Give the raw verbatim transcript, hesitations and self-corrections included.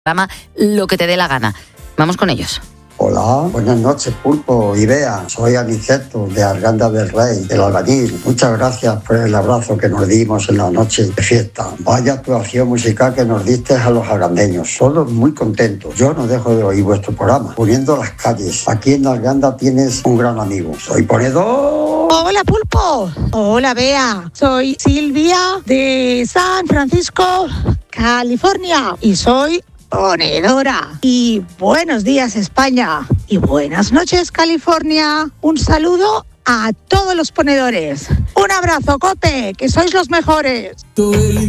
programa lo que te dé la gana. Vamos con ellos. Hola, buenas noches, Pulpo y Bea. Soy Aniceto, de Arganda del Rey, del Albañil. Muchas gracias por el abrazo que nos dimos en la noche de fiesta. Vaya actuación musical que nos diste a los argandeños. Todos muy contentos. Yo no dejo de oír vuestro programa, poniendo las calles. Aquí en Arganda tienes un gran amigo. Soy ponedor. Hola, Pulpo. Hola, Bea. Soy Silvia, de San Francisco, California. Y soy ponedora. Y buenos días, España. Y buenas noches, California. Un saludo a todos los ponedores. Un abrazo, Cope, que sois los mejores.